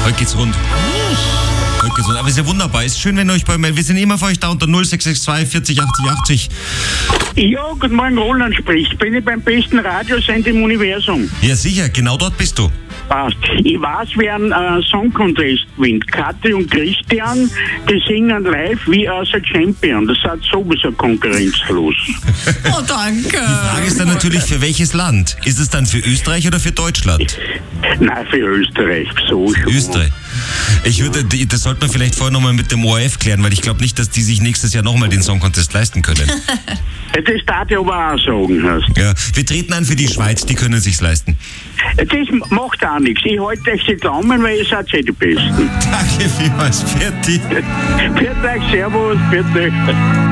Heute geht's rund. Aber ist ja wunderbar. Ist schön, wenn ihr euch bei mir... Wir sind immer für euch da unter 0662 40 80 80. Ja, guten Morgen, Roland spricht. Bin ich beim besten Radiosender im Universum? Ja, sicher. Genau dort bist du. Passt. Ich weiß, wer einen Song Contest gewinnt. Kathi und Christian, die singen live wie aus ein Champion. Das hat sowieso konkurrenzlos. Oh, danke. Die Frage ist dann natürlich, für welches Land? Ist es dann für Österreich oder für Deutschland? Nein, für Österreich. So schon. Österreich. Das sollte man vielleicht vorher nochmal mit dem ORF klären, weil ich glaube nicht, dass die sich nächstes Jahr nochmal den Song Contest leisten können. Das darf ich aber auch sagen. Hast. Ja, wir treten an für die Schweiz, die können sich's leisten. Das macht auch nichts. Ich halte euch die Daumen, weil ihr seid ja die Besten. Danke vielmals, Fertig. Für euch, Servus, bitte.